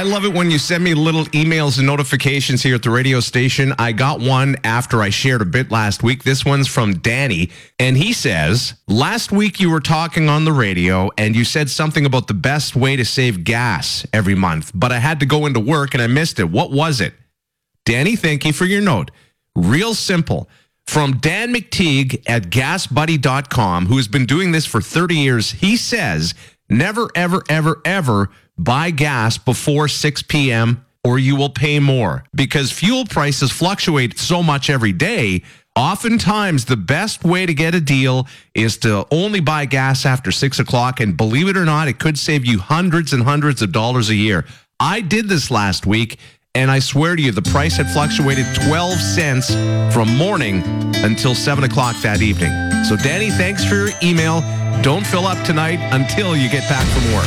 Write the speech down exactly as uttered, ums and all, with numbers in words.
I love it when you send me little emails and notifications here at the radio station. I got one after I shared a bit last week. This one's from Danny, and he says, last week you were talking on the radio, and you said something about the best way to save gas every month, but I had to go into work, and I missed it. What was it? Danny, thank you for your note. Real simple. From Dan McTeague at gas buddy dot com, who has been doing this for thirty years, he says, never, ever, ever, ever buy gas before six p.m. or you will pay more. Because fuel prices fluctuate so much every day, oftentimes the best way to get a deal is to only buy gas after six o'clock, and believe it or not, it could save you hundreds and hundreds of dollars a year. I did this last week, and I swear to you, the price had fluctuated twelve cents from morning until seven o'clock that evening. So, Danny, thanks for your email. Don't fill up tonight until you get back from work.